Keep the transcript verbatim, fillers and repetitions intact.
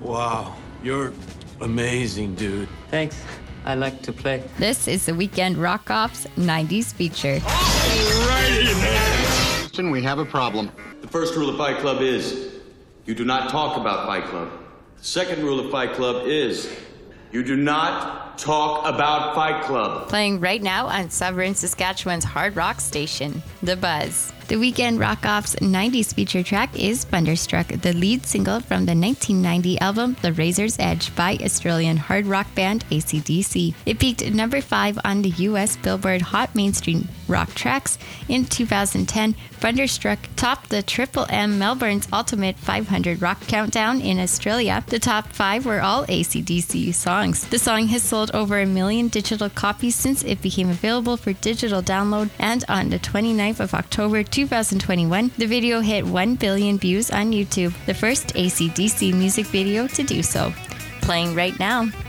Wow, you're amazing, dude. Thanks. I like to play. This is the Weekend Rock Off's nineties feature. Alrighty then. Houston, we have a problem. The first rule of Fight Club is you do not talk about Fight Club. The second rule of Fight Club is you do not talk about Fight Club. Playing right now on Sovereign, Saskatchewan's hard rock station, The Buzz. The Weekend Rock Off's nineties feature track is Thunderstruck, the lead single from the nineteen ninety album The Razor's Edge by Australian hard rock band A C D C. It peaked at number five on the U S Billboard Hot Mainstream Rock Tracks in two thousand ten. Thunderstruck topped the Triple M Melbourne's Ultimate five hundred Rock Countdown in Australia. The top five were all A C D C songs. The song has sold over a million digital copies since it became available for digital download, and on the twenty-ninth of October two thousand twenty-one, the video hit one billion views on YouTube, the first A C D C music video to do so. Playing right now,